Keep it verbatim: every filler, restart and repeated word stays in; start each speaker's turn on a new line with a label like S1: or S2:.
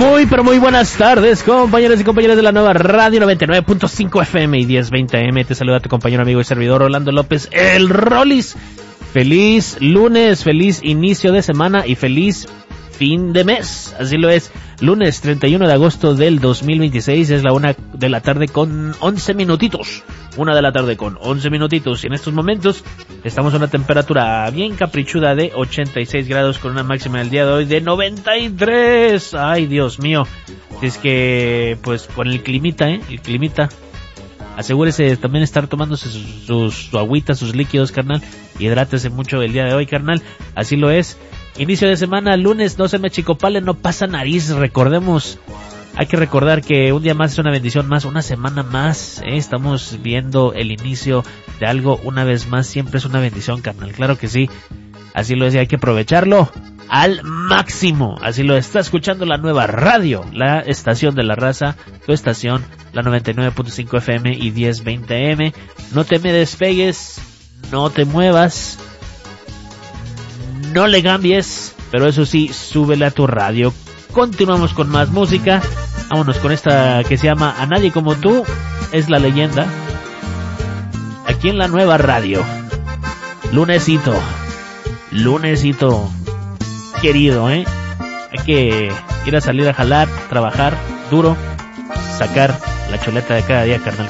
S1: Muy, pero muy buenas tardes, compañeros y compañeras de la nueva Radio noventa y nueve punto cinco F M y diez veinte A M. Te saluda tu compañero, amigo y servidor Orlando López, el Rollis. Feliz lunes, feliz inicio de semana y feliz fin de mes. Así lo es. Lunes treinta y uno de agosto del dos mil veintiséis, es la una de la tarde con once minutitos. Una de la tarde con once minutitos. Y en estos momentos estamos a una temperatura bien caprichuda de ochenta y seis grados con una máxima del día de hoy de noventa y tres. Ay, Dios mío. Si es que, pues, con el climita, ¿eh? El climita. Asegúrese de también estar tomándose sus, sus, su agüita, sus líquidos, carnal. Hidrátese mucho el día de hoy, carnal. Así lo es. Inicio de semana, lunes, no se me achicopale, no pasa nariz. Recordemos, hay que recordar que un día más es una bendición más, una semana más, ¿eh? Estamos viendo el inicio de algo una vez más, siempre es una bendición, carnal, claro que sí. Así lo es, y hay que aprovecharlo al máximo. Así lo está escuchando la nueva radio, la estación de la raza, tu estación, la noventa y nueve punto cinco F M y diez veinte A M. No te me despegues, no te muevas, no le cambies, pero eso sí, súbele a tu radio. Continuamos con más música. Vámonos con esta que se llama A Nadie Como Tú, es la leyenda. Aquí en la nueva radio. Lunesito, lunesito querido, ¿eh? Hay que ir a salir a jalar, trabajar duro, sacar la chuleta de cada día, carnal.